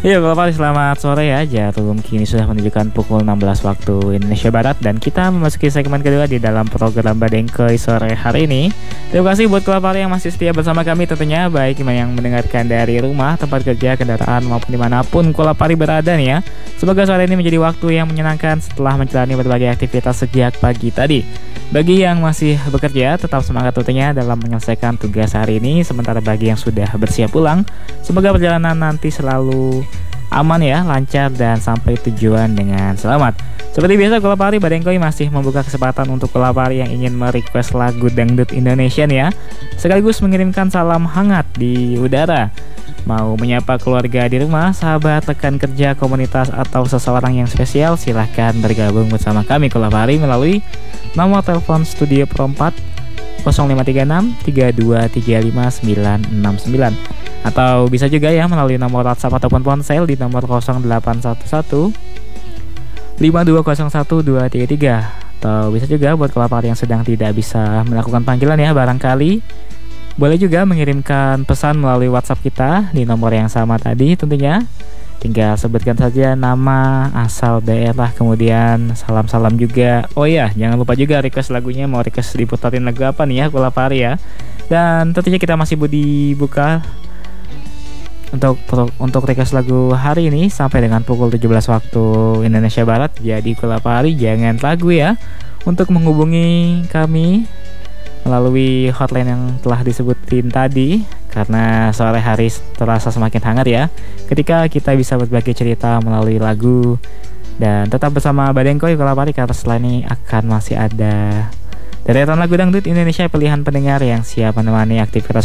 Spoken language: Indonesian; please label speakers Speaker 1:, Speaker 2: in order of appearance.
Speaker 1: Iya, kalau Fahri selamat sore ya. Jarum kini sudah menunjukkan pukul 16 waktu Indonesia Barat dan kita memasuki segmen kedua di dalam program Badengkoy sore hari ini. Terima kasih buat Fahri yang masih setia bersama kami tentunya, baik yang mendengarkan dari rumah, tempat kerja, kendaraan maupun dimanapun Fahri berada nih ya. Semoga sore ini menjadi waktu yang menyenangkan setelah menjalani berbagai aktivitas sejak pagi tadi. Bagi yang masih bekerja, tetap semangat tentunya dalam menyelesaikan tugas hari ini. Sementara bagi yang sudah bersiap pulang, semoga perjalanan nanti selalu aman ya, lancar dan sampai tujuan dengan selamat. Seperti biasa, Fahri Badengkoy masih membuka kesempatan untuk Fahri yang ingin merequest lagu dangdut Indonesia nih ya, sekaligus mengirimkan salam hangat di udara. Mau menyapa keluarga di rumah, sahabat, rekan kerja, komunitas, atau seseorang yang spesial, silahkan bergabung bersama kami Fahri melalui nomor telepon studio Pro 4 0536 3235 969, atau bisa juga ya melalui nomor WhatsApp ataupun ponsel di nomor 0811 5201 233, atau bisa juga buat Fahri yang sedang tidak bisa melakukan panggilan ya, barangkali boleh juga mengirimkan pesan melalui WhatsApp kita di nomor yang sama tadi tentunya. Tinggal sebutkan saja nama, asal daerah, kemudian salam-salam juga. Oh ya, jangan lupa juga request lagunya, mau request diputarin lagu apa nih ya Fahri ya. Dan tentunya kita masih dibuka untuk request lagu hari ini sampai dengan pukul 17 waktu Indonesia Barat. Jadi Fahri jangan ragu ya untuk menghubungi kami melalui hotline yang telah disebutin tadi, karena sore hari terasa semakin hangat ya ketika kita bisa berbagi cerita melalui lagu. Dan tetap bersama Badengkoy Fahri, karena setelah ini akan masih ada deretan lagu dangdut Indonesia pilihan pendengar yang siap menemani aktivitas